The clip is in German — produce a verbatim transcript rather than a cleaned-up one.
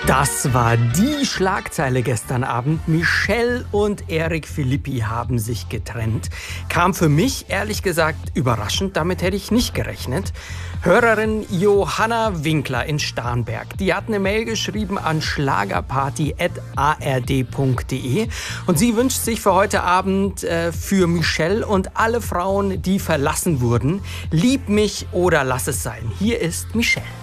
Das war die Schlagzeile gestern Abend. Michelle und Eric Philippi haben sich getrennt. Kam für mich, ehrlich gesagt, überraschend. Damit hätte ich nicht gerechnet. Hörerin Johanna Winkler in Starnberg, die hat eine Mail geschrieben an schlagerparty at a r d punkt d e und sie wünscht sich für heute Abend äh, für Michelle und alle Frauen, die verlassen wurden: Lieb mich oder lass es sein. Hier ist Michelle.